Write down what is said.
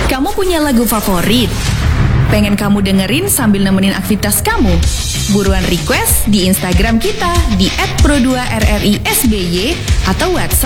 Kamu punya lagu favorit? Pengen kamu dengerin sambil nemenin aktivitas kamu? Buruan request di Instagram kita di @pro2rrisby atau WhatsApp